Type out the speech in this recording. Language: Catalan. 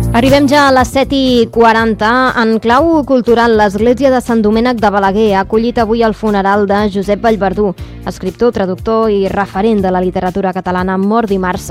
Arribem ja a les 7:40. En clau cultural, l'Església de Sant Domènec de Balaguer ha acollit avui el funeral de Josep Vallverdú, escriptor, traductor i referent de la literatura catalana, mort dimarts